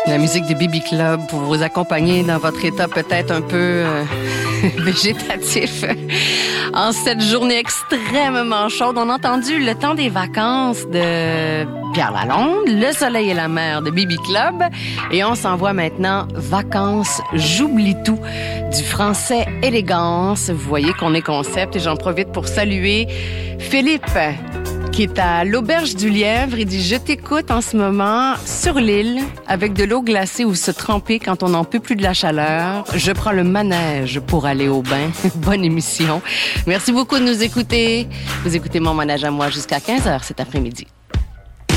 La musique de Bibi Club pour vous accompagner dans votre état peut-être un peu végétatif. En cette journée extrêmement chaude, on a entendu Le temps des vacances de Pierre Lalonde, Le soleil et la mer de Bibi Club, et on s'envoie maintenant Vacances, j'oublie tout du français élégance. Vous voyez qu'on est concept et j'en profite pour saluer Philippe qui est à l'Auberge du Lièvre. Il dit « Je t'écoute en ce moment sur l'île avec de l'eau glacée où se tremper quand on n'en peut plus de la chaleur. Je prends le manège pour aller au bain. » Bonne émission. Merci beaucoup de nous écouter. Vous écoutez mon manège à moi jusqu'à 15h cet après-midi.